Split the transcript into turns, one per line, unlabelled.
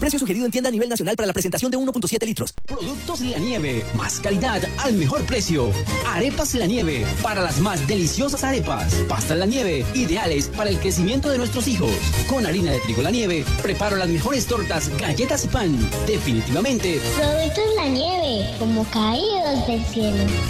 Precio sugerido en tienda a nivel nacional para la presentación de 1.7 litros.
Productos La Nieve, más calidad al mejor precio. Arepas La Nieve, para las más deliciosas arepas. Pastas La Nieve, ideales para el crecimiento de nuestros hijos. Con harina de trigo La Nieve, preparo las mejores tortas, galletas y pan. Definitivamente.
Productos La Nieve, como caídos del cielo.